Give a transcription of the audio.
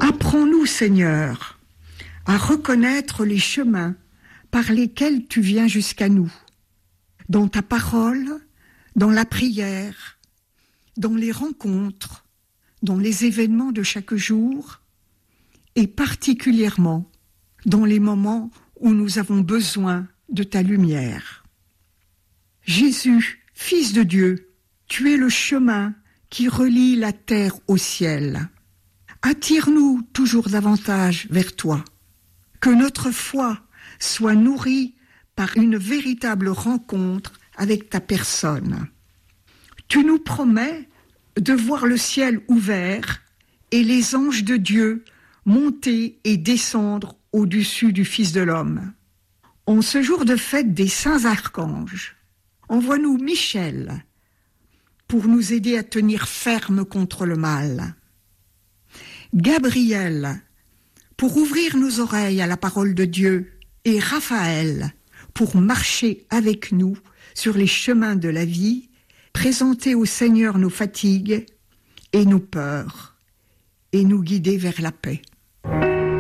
Apprends-nous, Seigneur, à reconnaître les chemins par lesquels tu viens jusqu'à nous, dans ta parole, dans la prière, dans les rencontres, dans les événements de chaque jour, et particulièrement dans les moments où nous avons besoin de ta lumière. Jésus, Fils de Dieu, tu es le chemin qui relie la terre au ciel. Attire-nous toujours davantage vers toi, que notre foi soit nourrie par une véritable rencontre avec ta personne. Tu nous promets de voir le ciel ouvert et les anges de Dieu monter et descendre au-dessus du Fils de l'homme. En ce jour de fête des saints archanges, envoie-nous Michel pour nous aider à tenir ferme contre le mal. Gabriel pour ouvrir nos oreilles à la parole de Dieu et Raphaël pour marcher avec nous sur les chemins de la vie, présenter au Seigneur nos fatigues et nos peurs et nous guider vers la paix.